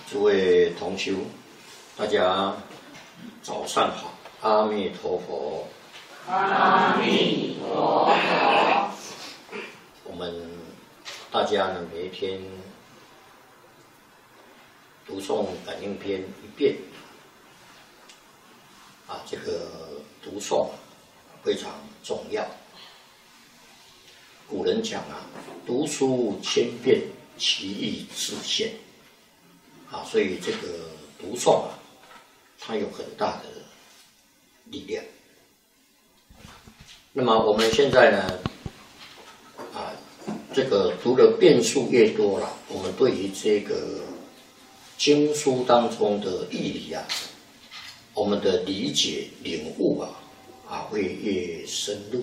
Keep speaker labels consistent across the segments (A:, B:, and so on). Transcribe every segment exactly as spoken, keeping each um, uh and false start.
A: 诸位同修，大家早上好，阿弥陀佛。
B: 阿弥陀佛。
A: 我们大家呢，每一天读诵感应篇一遍，啊，这个读诵非常重要。古人讲啊，读书千遍，其义自现。啊，所以这个读诵啊，它有很大的力量。那么我们现在呢，啊，这个读的遍数越多了，我们对于这个经书当中的义理啊，我们的理解领悟啊，啊会越深入。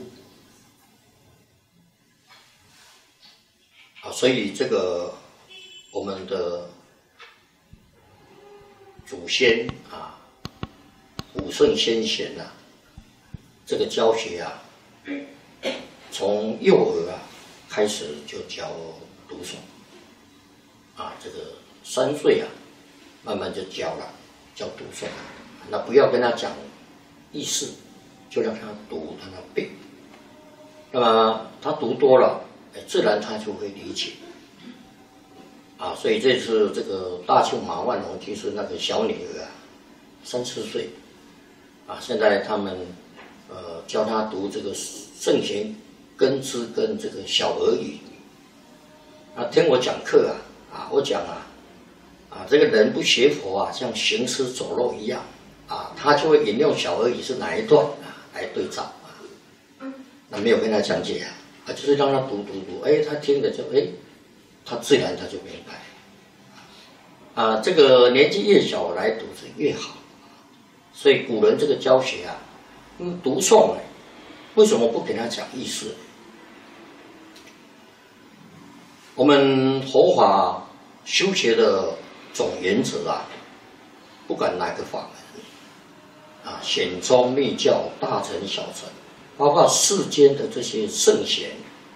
A: 啊，所以这个我们的祖先啊，古圣先贤啊，这个教学啊，从幼儿啊开始就教读诵，啊，这个三岁啊，慢慢就教了，教读诵。那不要跟他讲意思，就让他读，让他背。那么他读多了，哎，自然他就会理解。啊，所以这次这个大庆马万龙就是那个小女儿啊，三四岁，啊，现在他们呃教她读这个圣贤根知跟这个小儿语。啊，听我讲课啊，啊，我讲啊，啊，这个人不学佛啊，像行尸走肉一样啊，他就会引用小儿语是哪一段啊来对照啊，那没有跟他讲解啊，啊，就是让他读读读，哎，他听了就哎。他自然他就明白，啊，这个年纪越小来读是越好，所以古人这个教学啊，嗯，读诵呢，为什么不给他讲意思？我们佛法修学的总原则啊，不管哪个法门，啊，显宗密教、大乘小乘，包括世间的这些圣贤。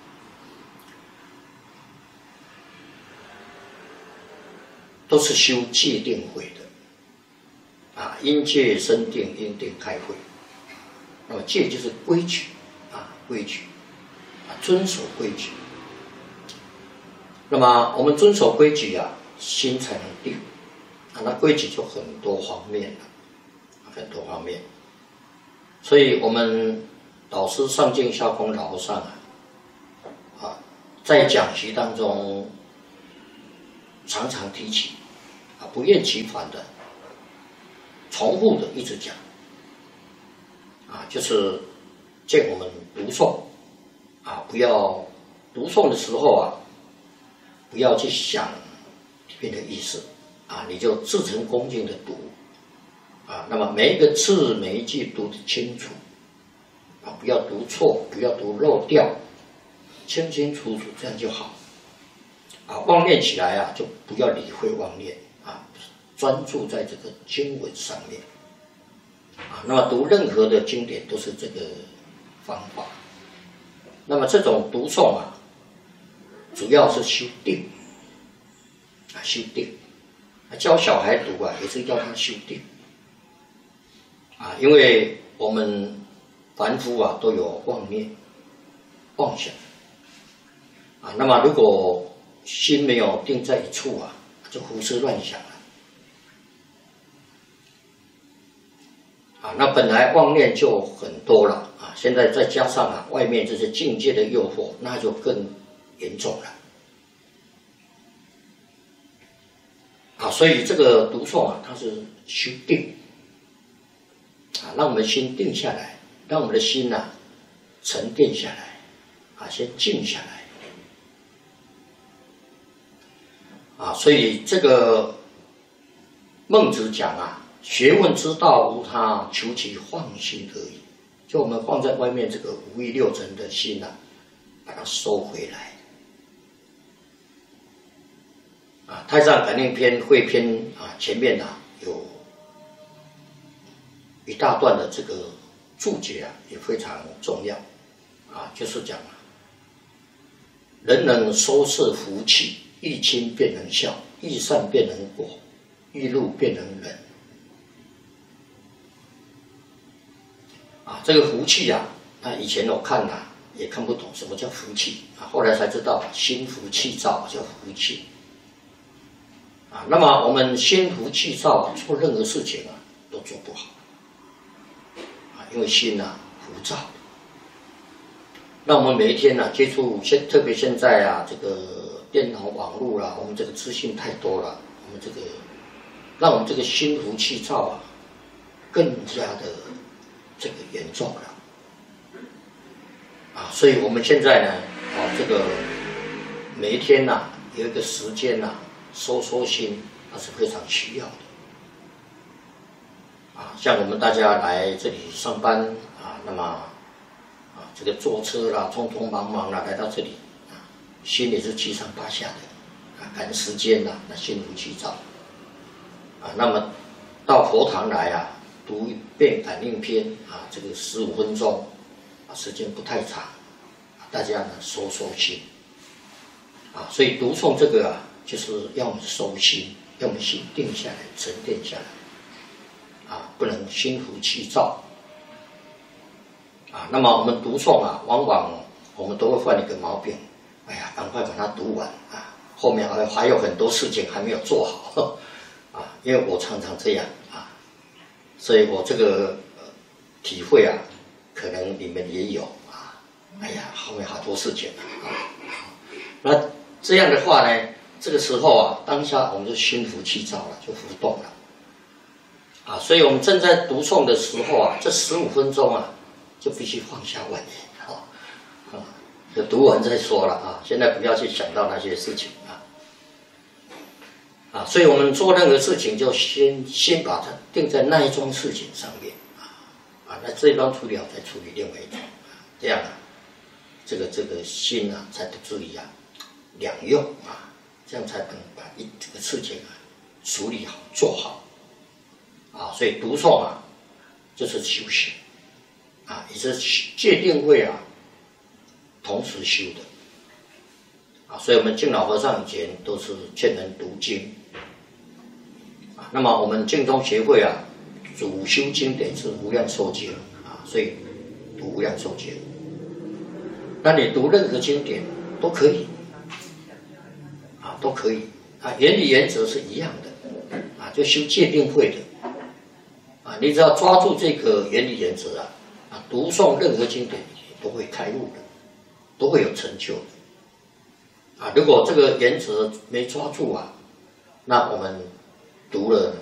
A: 都是修戒定慧的，啊，因戒生定，因定开慧。那么戒就是规矩，啊，规矩，啊，遵守规矩。那么我们遵守规矩啊，心才能定，啊，那规矩就很多方面了，很多方面。所以我们导师上净下空老和尚啊，啊，在讲习当中常常提起。啊，不厌其烦的、重复的一直讲，啊，就是见我们读诵，啊，不要读诵的时候啊，不要去想里面的意思，啊，你就至诚恭敬的读，啊，那么每一个字每一句读得清楚，啊，不要读错，不要读漏掉，清清楚楚，这样就好。啊，妄念起来啊，就不要理会妄念。啊，专注在这个经文上面，啊，那么读任何的经典都是这个方法。那么这种读诵啊，主要是修定，啊，修定。啊，教小孩读啊，也是要他修定，啊，因为我们凡夫啊都有妄念、妄想，啊，那么如果心没有定在一处啊。就胡思乱想了，啊，那本来妄念就很多了啊，现在再加上啊外面这些境界的诱惑，那就更严重了，啊，所以这个读诵啊，它是修定，啊，让我们心定下来，让我们的心呐、啊、沉淀下来，啊，先静下来。啊，所以这个孟子讲啊，学问之道无他，求其放心而已。就我们放在外面这个五欲六尘的心啊，把它收回来。啊，太上感应篇汇篇啊，前面啊有一大段的这个注解啊，也非常重要。啊，就是讲啊，人能收摄福气。一亲便能效，一善便能果， 一路变成人。啊，这个福气啊，那以前我看啊也看不懂什么叫福气啊，后来才知道心浮气躁叫福气。啊，那么我们心浮气躁啊，做任何事情啊都做不好。啊，因为心啊浮躁。那我们每一天呢、啊、接触现，特别现在啊这个电脑网络啦、啊，我们这个资讯太多了，我们这个让我们这个心浮气躁啊更加的这个严重了。啊，所以我们现在呢，啊这个每一天呐、啊、有一个时间呐、啊、收收心，那是非常需要的。啊，像我们大家来这里上班啊，那么。这个坐车啦，匆匆忙忙啦，来到这里，啊，心里是七上八下的，啊，赶时间啦，那心浮气躁，啊，那么到佛堂来啊，读一遍感应篇啊，这个十五分钟，啊，时间不太长，啊，大家呢收收心，啊，所以读诵这个啊，就是要我们收心，要我们心定下来，沉淀下来，啊，不能心浮气躁。啊，那么我们读诵啊，往往我们都会犯一个毛病，哎呀，赶快把它读完啊，后面还还有很多事情还没有做好，啊，因为我常常这样啊，所以我这个、呃、体会啊，可能你们也有啊，哎呀，后面好多事情啊，那这样的话呢，这个时候啊，当下我们就心浮气躁了，就浮动了，啊，所以我们正在读诵的时候啊，这十五分钟啊。就必须放下妄念，啊，啊，就读完再说了啊！现在不要去想到那些事情啊，啊，所以我们做任何事情就先先把它定在那一桩事情上面啊，啊，那这一桩处理好再处理另外一桩，这样啊，这个这个心啊才不至于啊两用啊，这样才能把一这个事情啊处理好做好，啊，所以读诵啊就是修行。啊，也是戒定慧啊，同时修的，啊，所以我们敬老和尚以前都是劝人读经，啊，那么我们净宗协会啊，主修经典是无量寿经啊，所以读无量寿经，那你读任何经典都可以，啊，都可以，啊，原理原则是一样的，啊，就修戒定慧的，啊，你只要抓住这个原理原则啊。啊，读诵任何经典都会开悟的，都会有成就的。啊，如果这个原则没抓住啊，那我们读了